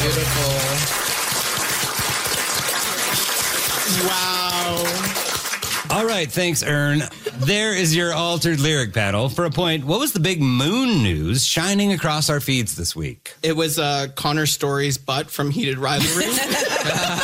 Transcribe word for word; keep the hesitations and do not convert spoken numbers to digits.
Beautiful. Wow. All right, thanks, Ern. There is your altered lyric panel. For a point, what was the big moon news shining across our feeds this week? It was uh, Connor Story's butt from Heated Rivalry.